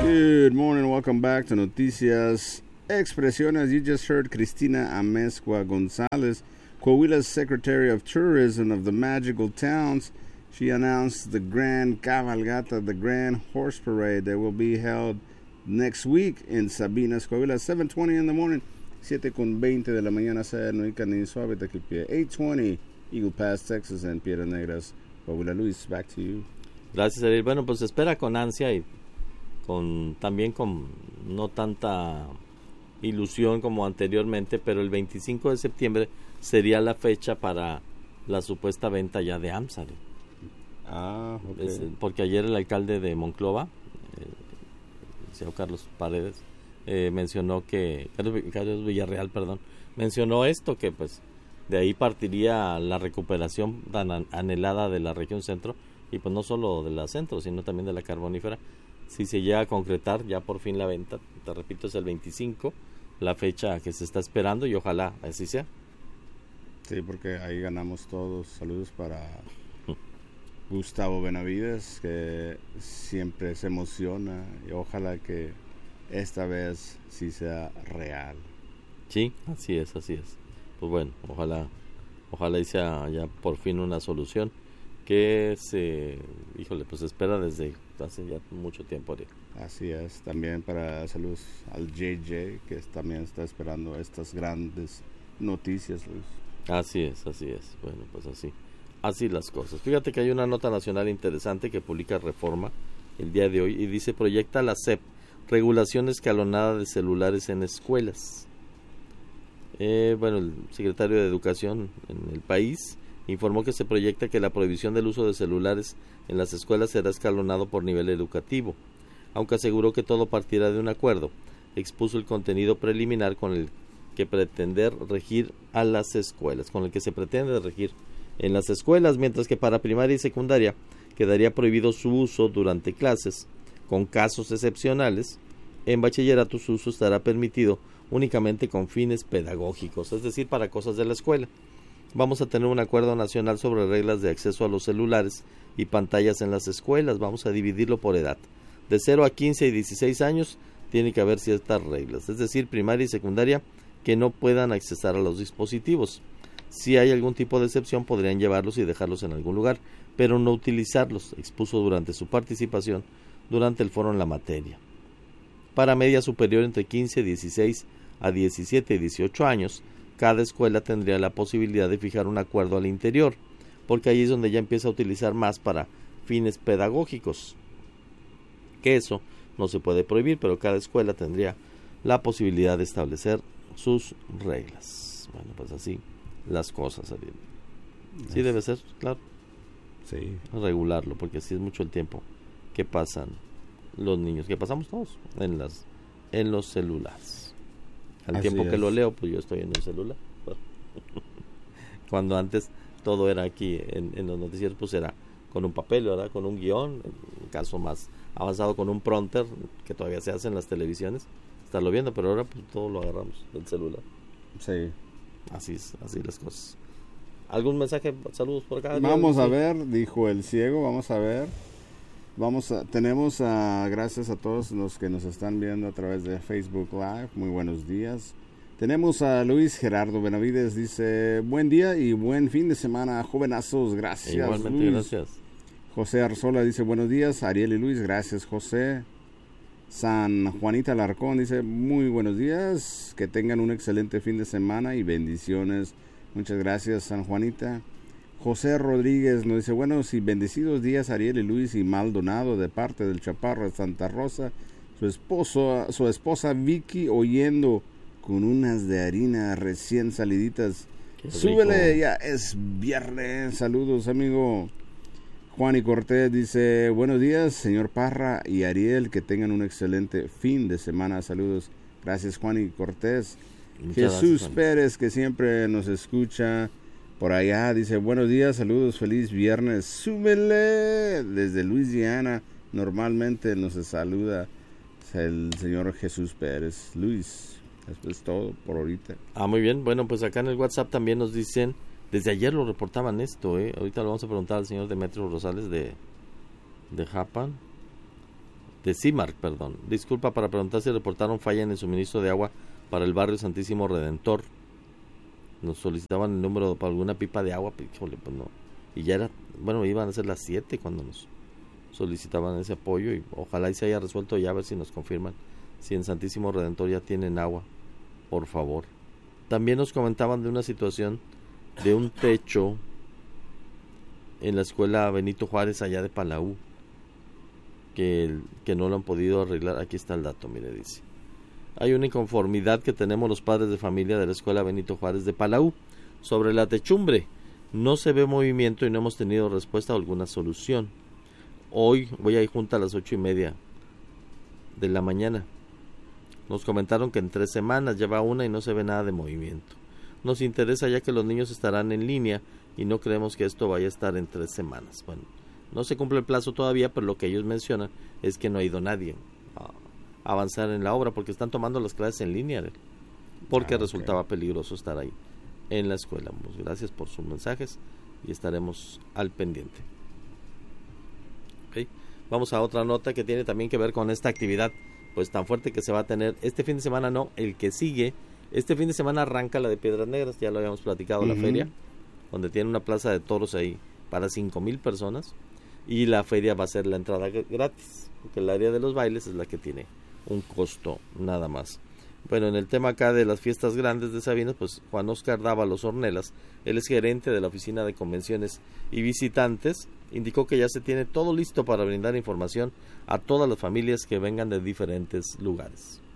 Good morning, welcome back to Noticias Expresiones. You just heard Cristina Amezcua Gonzalez, Coahuila's Secretary of Tourism of the Magical Towns. She announced the Grand Cabalgata, the Grand Horse Parade that will be held next week in Sabinas, Coahuila, 7:20 in the morning, 7:20 de la mañana, sea no ni suave de que pie, 8:20, Eagle Pass, Texas, en Piedras Negras, Coahuila. Luis, back to you. Gracias, Ariel. Bueno, pues se espera con ansia y también con no tanta ilusión como anteriormente, pero el 25 de septiembre sería la fecha para la supuesta venta ya de AMSAR. Okay. Porque ayer el alcalde de Monclova, el señor Carlos Paredes, mencionó que Carlos Villarreal, mencionó esto, que pues de ahí partiría la recuperación tan anhelada de la región centro, y pues no solo de la centro, sino también de la carbonífera. Si se llega a concretar ya por fin la venta, te repito, es el 25, la fecha que se está esperando, y ojalá así sea. Sí, porque ahí ganamos todos. Saludos para Gustavo Benavides, que siempre se emociona, y ojalá que esta vez sí sea real. Sí, así es. Pues bueno, ojalá y sea ya por fin una solución que pues se espera desde hace ya mucho tiempo. Así es, también para saludos al JJ, que también está esperando estas grandes noticias, Luis. Así es. Bueno, pues así las cosas. Fíjate que hay una nota nacional interesante que publica Reforma el día de hoy y dice: proyecta la SEP regulación escalonada de celulares en escuelas. El secretario de Educación en el país informó que se proyecta que la prohibición del uso de celulares en las escuelas será escalonado por nivel educativo, aunque aseguró que todo partirá de un acuerdo. Expuso el contenido preliminar con el que pretende regir a las escuelas, en las escuelas, mientras que para primaria y secundaria quedaría prohibido su uso durante clases, con casos excepcionales. En bachillerato su uso estará permitido únicamente con fines pedagógicos, es decir, para cosas de la escuela. Vamos a tener un acuerdo nacional sobre reglas de acceso a los celulares y pantallas en las escuelas. Vamos a dividirlo por edad. De 0 a 15 y 16 años tiene que haber ciertas reglas, es decir, primaria y secundaria que no puedan accesar a los dispositivos. Si hay algún tipo de excepción, podrían llevarlos y dejarlos en algún lugar, pero no utilizarlos, expuso durante su participación durante el foro en la materia. Para media superior entre 15, 16 a 17 y 18 años, cada escuela tendría la posibilidad de fijar un acuerdo al interior, porque ahí es donde ya empieza a utilizar más para fines pedagógicos. Que eso no se puede prohibir, pero cada escuela tendría la posibilidad de establecer sus reglas. Bueno, pues así las cosas, Ariel. Sí debe ser, claro. Sí. Regularlo, porque así es mucho el tiempo que pasan los niños, que pasamos todos en los celulares. Al así tiempo es. Que lo leo, pues yo estoy en un celular. Cuando antes todo era aquí en los noticieros, pues era con un papel, ¿verdad? Con un guión, en caso más avanzado con un prompter, que todavía se hace en las televisiones, estarlo viendo, pero ahora pues todo lo agarramos del celular. Sí. Así las cosas. ¿Algún mensaje? Saludos por acá. Vamos a ver, dijo el ciego, vamos a ver. Tenemos gracias a todos los que nos están viendo a través de Facebook Live. Muy buenos días. Tenemos a Luis Gerardo Benavides, dice: buen día y buen fin de semana, jovenazos. Gracias, igualmente, Luis. gracias. José Arzola dice: buenos días, Ariel y Luis. Gracias, José. San Juanita Alarcón dice: muy buenos días, que tengan un excelente fin de semana y bendiciones. Muchas gracias, San Juanita. José Rodríguez nos dice: buenos y bendecidos días, Ariel y Luis y Maldonado, de parte del Chaparro de Santa Rosa. Su esposa Vicky oyendo con unas de harina recién saliditas. Súbele, ya es viernes. Saludos, amigo. Juan y Cortés dice: buenos días, señor Parra y Ariel, que tengan un excelente fin de semana. Saludos. Gracias, Juan y Cortés. Jesús gracias, Pérez, que siempre nos escucha por allá, dice: buenos días, saludos, feliz viernes. Súbele. Desde Luisiana normalmente nos saluda el señor Jesús Pérez. Luis, esto es todo por ahorita. Muy bien. Bueno, pues acá en el WhatsApp también nos dicen, desde ayer lo reportaban esto, ahorita lo vamos a preguntar al señor Demetrio Rosales de Japan. de CIMARC, perdón. Disculpa para preguntar si reportaron falla en el suministro de agua para el barrio Santísimo Redentor. Nos solicitaban el número para alguna pipa de agua, pues no. Y ya era, bueno, iban a ser las 7 cuando nos solicitaban ese apoyo y ojalá y se haya resuelto ya, a ver si nos confirman si en Santísimo Redentor ya tienen agua, por favor. También nos comentaban de una situación de un techo en la escuela Benito Juárez allá de Palau, que no lo han podido arreglar. Aquí está el dato, mire, dice: hay una inconformidad que tenemos los padres de familia de la escuela Benito Juárez de Palau sobre la techumbre. No se ve movimiento y no hemos tenido respuesta o alguna solución. Hoy voy a ir junta a las 8:30 de la mañana. Nos comentaron que en 3 semanas lleva una y no se ve nada de movimiento. Nos interesa ya que los niños estarán en línea y no creemos que esto vaya a estar en 3 semanas. Bueno, no se cumple el plazo todavía, pero lo que ellos mencionan es que no ha ido nadie a avanzar en la obra porque están tomando las clases en línea, porque resultaba peligroso estar ahí en la escuela. Pues gracias por sus mensajes y estaremos al pendiente. Okay. Vamos a otra nota que tiene también que ver con esta actividad pues tan fuerte que se va a tener este fin de semana, no, el que sigue. Este fin de semana arranca la de Piedras Negras, ya lo habíamos platicado, la feria, donde tiene una plaza de toros ahí para 5,000 personas, y la feria va a ser la entrada gratis, porque el área de los bailes es la que tiene un costo nada más. Bueno, en el tema acá de las fiestas grandes de Sabinas, pues Juan Oscar Dávalos Ornelas, él es gerente de la Oficina de Convenciones y Visitantes, indicó que ya se tiene todo listo para brindar información a todas las familias que vengan de diferentes lugares.